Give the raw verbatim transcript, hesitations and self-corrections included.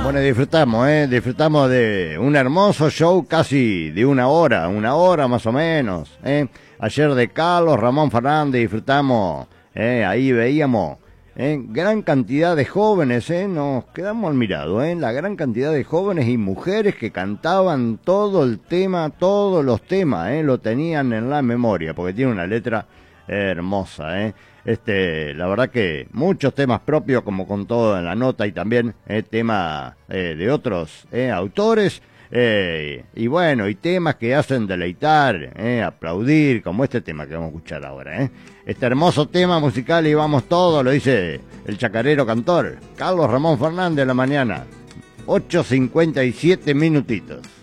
Bueno, disfrutamos, ¿eh? Disfrutamos de un hermoso show casi de una hora, una hora más o menos, ¿eh? Ayer de Carlos Ramón Fernández disfrutamos, ¿eh? Ahí veíamos, ¿eh? Gran cantidad de jóvenes, ¿eh? Nos quedamos admirados, ¿eh? La gran cantidad de jóvenes y mujeres que cantaban todo el tema, todos los temas, ¿eh? Lo tenían en la memoria, porque tiene una letra hermosa, ¿eh? Este, la verdad que muchos temas propios, como con todo en la nota, y también eh, temas eh, de otros eh, autores, eh, y bueno, y temas que hacen deleitar, eh, aplaudir, como este tema que vamos a escuchar ahora, eh. Este hermoso tema musical, y vamos todos, lo dice el chacarero cantor Carlos Ramón Fernández, en la mañana, ocho cincuenta y siete minutitos.